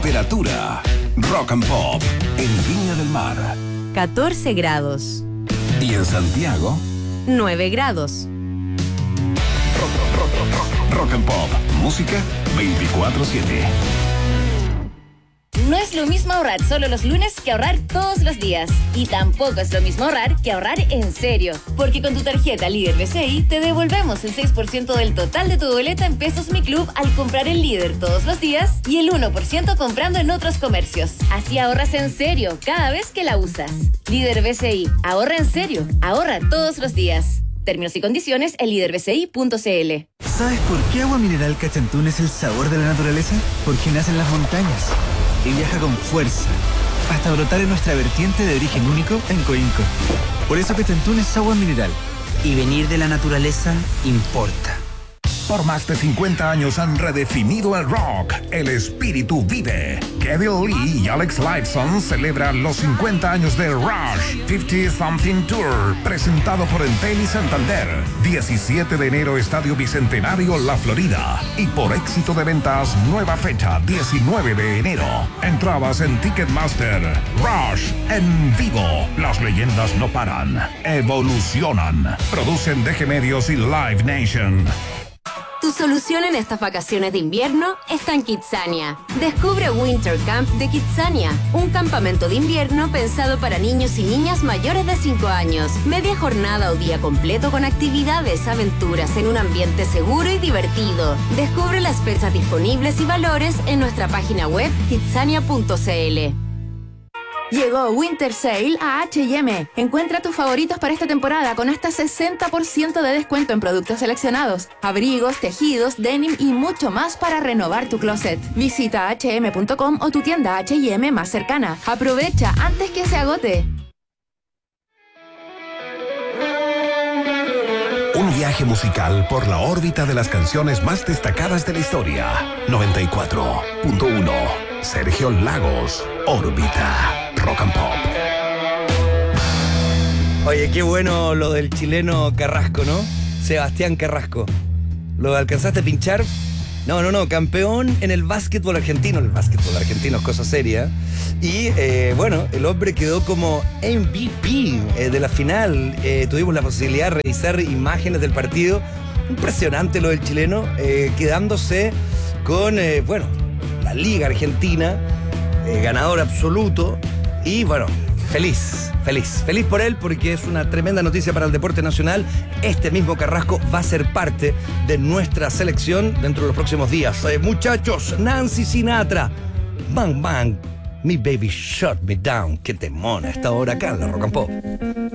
Temperatura. Rock and Pop en Viña del Mar. 14 grados. Y en Santiago, 9 grados. Rock and Pop. Música 24/7. No es lo mismo ahorrar solo los lunes que ahorrar todos los días. Y tampoco es lo mismo ahorrar que ahorrar en serio. Porque con tu tarjeta Líder BCI te devolvemos el 6% del total de tu boleta en Pesos Mi Club al comprar en Líder todos los días y el 1% comprando en otros comercios. Así ahorras en serio cada vez que la usas. Líder BCI. Ahorra en serio. Ahorra todos los días. Términos y condiciones en liderbci.cl. ¿Sabes por qué Agua Mineral Cachantún es el sabor de la naturaleza? Porque nace en las montañas y viaja con fuerza hasta brotar en nuestra vertiente de origen único en Coinco. Por eso Cachantún es agua mineral. Y venir de la naturaleza importa. Por más de 50 años han redefinido el rock. El espíritu vive. Kevin Lee y Alex Lifeson celebran los 50 años de Rush 50 Something Tour, presentado por Entel y Santander. 17 de enero, Estadio Bicentenario, La Florida. Y por éxito de ventas, nueva fecha, 19 de enero. Entradas en Ticketmaster. Rush en vivo. Las leyendas no paran. Evolucionan. Producen DG Medios y Live Nation. Tu solución en estas vacaciones de invierno está en Kidzania. Descubre Winter Camp de Kidzania, un campamento de invierno pensado para niños y niñas mayores de 5 años. Media jornada o día completo con actividades, aventuras en un ambiente seguro y divertido. Descubre las fechas disponibles y valores en nuestra página web kidzania.cl. Llegó Winter Sale a H&M. Encuentra tus favoritos para esta temporada con hasta 60% de descuento en productos seleccionados, abrigos, tejidos, denim y mucho más para renovar tu closet. Visita hm.com o tu tienda H&M más cercana. Aprovecha antes que se agote. Un viaje musical por la órbita de las canciones más destacadas de la historia. 94.1. Sergio Lagos, Órbita. Rock and Pop. Oye, qué bueno lo del chileno Carrasco, ¿no? Sebastián Carrasco. ¿Lo alcanzaste a pinchar? No, campeón en el básquetbol argentino. El básquetbol argentino es cosa seria. Y bueno, el hombre quedó como MVP de la final. Tuvimos la posibilidad de revisar imágenes del partido. Impresionante lo del chileno, quedándose con, bueno, la Liga Argentina, ganador absoluto. Y bueno, feliz por él, porque es una tremenda noticia para el deporte nacional. Este mismo Carrasco va a ser parte de nuestra selección dentro de los próximos días. Muchachos, Nancy Sinatra, Bang Bang, My Baby Shut Me Down. Qué temón a esta hora acá en la Rock and Pop.